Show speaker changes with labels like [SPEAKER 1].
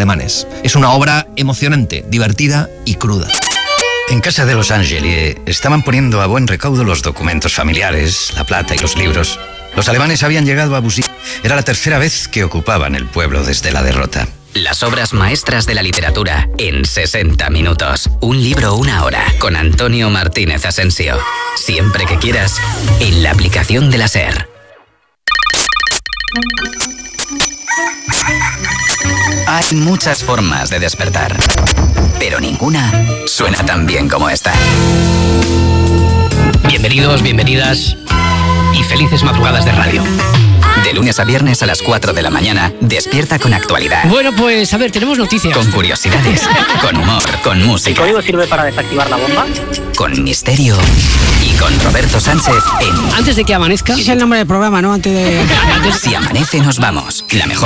[SPEAKER 1] alemanes. Es una obra emocionante, divertida y cruda.
[SPEAKER 2] En casa de los Angeli estaban poniendo a buen recaudo los documentos familiares, la plata y los libros. Los alemanes habían llegado a Bussy. Era la tercera vez que ocupaban el pueblo desde la derrota.
[SPEAKER 3] Las obras maestras de la literatura en 60 minutos. Un libro, una hora. Con Antonio Martínez Asensio. Siempre que quieras, en la aplicación de la SER. Hay muchas formas de despertar, pero ninguna suena tan bien como esta.
[SPEAKER 4] Bienvenidos, bienvenidas y felices madrugadas de radio.
[SPEAKER 3] De lunes a viernes a las 4 de la mañana, despierta con actualidad.
[SPEAKER 4] Bueno, pues a ver, tenemos noticias.
[SPEAKER 3] Con curiosidades, con humor, con música.
[SPEAKER 5] ¿El código sirve para desactivar la bomba?
[SPEAKER 3] Con misterio y con Roberto Sánchez en...
[SPEAKER 4] Antes de que amanezca.
[SPEAKER 6] Es el nombre del programa, ¿no? Antes de...
[SPEAKER 3] Si amanece nos vamos. La mejor